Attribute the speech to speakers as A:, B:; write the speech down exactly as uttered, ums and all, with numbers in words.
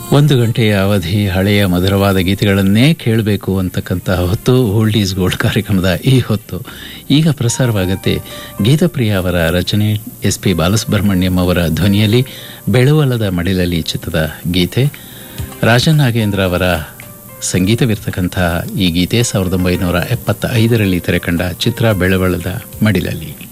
A: ಒಂದು ಗಂಟೆಯ ಅವಧಿ ಹಳೆಯ ಮಧುರವಾದ ಗೀತೆಗಳನ್ನೇ ಕೇಳಬೇಕು ಅಂತಕ್ಕಂಥ ಹೊತ್ತು ಓಲ್ಡ್ ಈಸ್ ಗೋಲ್ಡ್ ಕಾರ್ಯಕ್ರಮದ ಈ ಹೊತ್ತು ಈಗ ಪ್ರಸಾರವಾಗುತ್ತೆ. ಗೀತಪ್ರಿಯ ಅವರ ರಚನೆ, ಎಸ್ ಪಿ ಬಾಲಸುಬ್ರಹ್ಮಣ್ಯಂ ಅವರ ಧ್ವನಿಯಲ್ಲಿ ಬೆಳುವಲದ ಮಡಿಲಲ್ಲಿ ಚಿತ್ರದ ಗೀತೆ. ರಾಜನ್ ನಾಗೇಂದ್ರ ಅವರ ಸಂಗೀತವಿರ್ತಕ್ಕಂಥ ಈ ಗೀತೆ ಸಾವಿರದ ಒಂಬೈನೂರ ಎಪ್ಪತ್ತ ಐದರಲ್ಲಿ ತೆರೆಕಂಡ ಚಿತ್ರ ಬೆಳುವಲದ ಮಡಿಲಲ್ಲಿ.